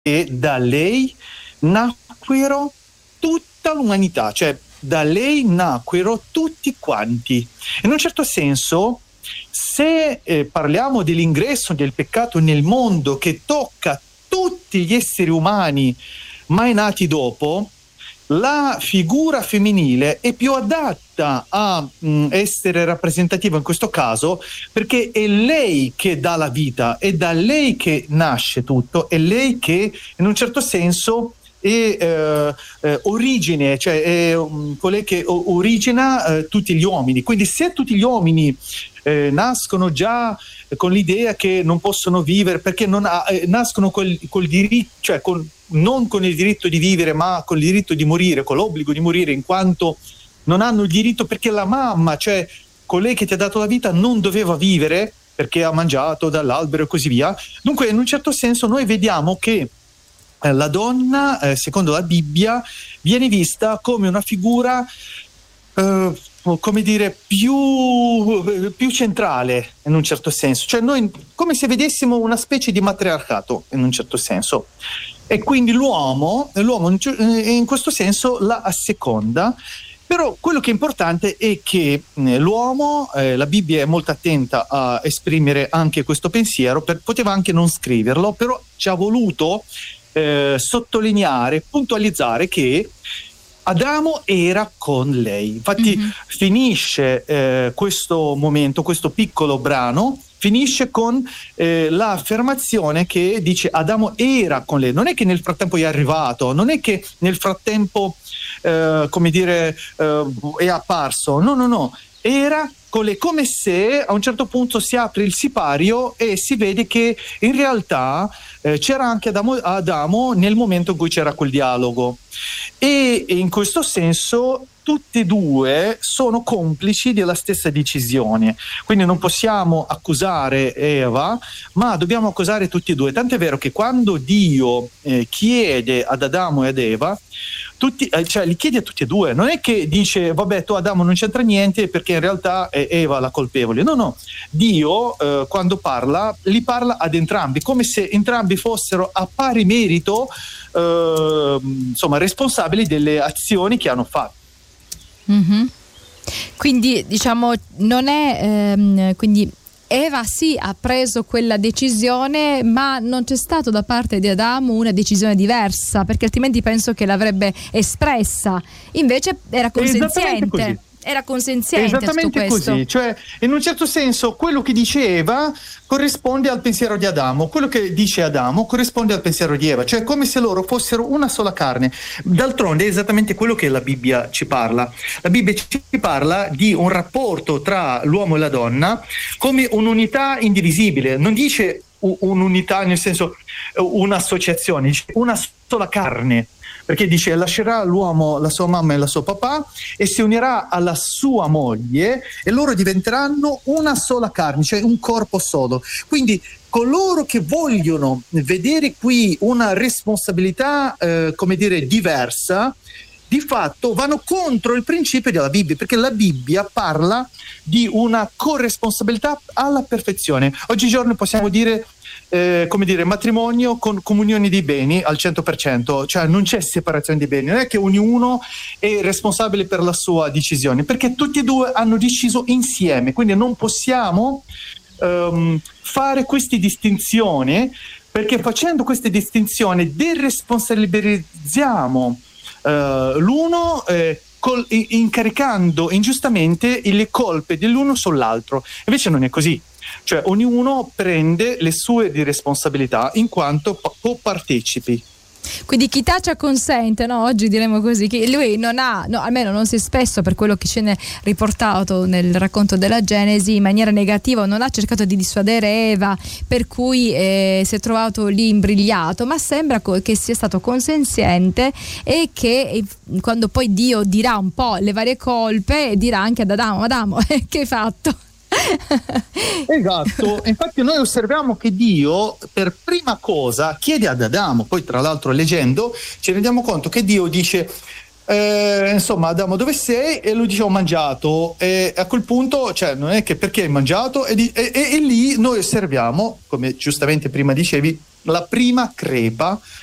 e da lei nacquero tutta l'umanità, cioè da lei nacquero tutti quanti. In un certo senso, se parliamo dell'ingresso del peccato nel mondo che tocca tutti gli esseri umani mai nati dopo, la figura femminile è più adatta a essere rappresentativa in questo caso, perché è lei che dà la vita, è da lei che nasce tutto, è lei che in un certo senso è origine, cioè è colei che origina tutti gli uomini. Quindi se tutti gli uomini nascono già con l'idea che non possono vivere perché nascono col diritto, cioè non con il diritto di vivere, ma con il diritto di morire, con l'obbligo di morire, in quanto non hanno il diritto, perché la mamma, cioè colei che ti ha dato la vita, non doveva vivere perché ha mangiato dall'albero e così via. Dunque, in un certo senso, noi vediamo che la donna, secondo la Bibbia, viene vista come una figura come dire più centrale, in un certo senso, cioè noi come se vedessimo una specie di matriarcato, in un certo senso, e quindi l'uomo in questo senso la asseconda. Però quello che è importante è che l'uomo, la Bibbia è molto attenta a esprimere anche questo pensiero, poteva anche non scriverlo, però ci ha voluto sottolineare, puntualizzare che Adamo era con lei. Infatti finisce questo momento, questo piccolo brano, finisce con l'affermazione che dice Adamo era con lei. Non è che nel frattempo è arrivato, non è che nel frattempo è apparso, no, era con lei, come se a un certo punto si apre il sipario e si vede che in realtà c'era anche Adamo nel momento in cui c'era quel dialogo, e in questo senso tutti e due sono complici della stessa decisione, quindi non possiamo accusare Eva, ma dobbiamo accusare tutti e due. Tant'è vero che quando Dio chiede ad Adamo e ad Eva, cioè li chiede a tutti e due, non è che dice vabbè, tu Adamo non c'entra niente perché in realtà è Eva la colpevole. No, Dio quando parla li parla ad entrambi, come se entrambi fossero a pari merito responsabili delle azioni che hanno fatto. Mm-hmm. Quindi diciamo non è quindi Eva sì ha preso quella decisione, ma non c'è stato da parte di Adamo una decisione diversa, perché altrimenti penso che l'avrebbe espressa. Invece era consenziente. Era consenziente. Esattamente così, cioè in un certo senso quello che dice Eva corrisponde al pensiero di Adamo, quello che dice Adamo corrisponde al pensiero di Eva, cioè come se loro fossero una sola carne. D'altronde è esattamente quello che la Bibbia ci parla. La Bibbia ci parla di un rapporto tra l'uomo e la donna come un'unità indivisibile, non dice un'unità nel senso un'associazione, dice una sola carne. Perché dice lascerà l'uomo la sua mamma e la sua papà e si unirà alla sua moglie e loro diventeranno una sola carne, cioè un corpo solo. Quindi coloro che vogliono vedere qui una responsabilità diversa, di fatto vanno contro il principio della Bibbia, perché la Bibbia parla di una corresponsabilità alla perfezione. Oggigiorno possiamo dire matrimonio con comunione dei beni al 100%, cioè non c'è separazione dei beni, non è che ognuno è responsabile per la sua decisione, perché tutti e due hanno deciso insieme, quindi non possiamo fare queste distinzioni, perché facendo queste distinzioni deresponsabilizziamo l'uno incaricando ingiustamente le colpe dell'uno sull'altro. Invece non è così. Cioè ognuno prende le sue di responsabilità in quanto copartecipi. Quindi chi taccia consente, no? Oggi diremo così, che lui non ha, no, almeno non si è spesso, per quello che ce n'è riportato nel racconto della Genesi, in maniera negativa, non ha cercato di dissuadere Eva, per cui si è trovato lì imbrigliato, ma sembra che sia stato consenziente e che quando poi Dio dirà un po' le varie colpe, dirà anche ad Adamo, che hai fatto? Esatto, infatti noi osserviamo che Dio per prima cosa chiede ad Adamo, poi tra l'altro leggendo ci rendiamo conto che Dio dice Adamo, dove sei? E lui dice ho mangiato, e a quel punto, cioè non è che perché hai mangiato, e lì noi osserviamo, come giustamente prima dicevi, la prima crepa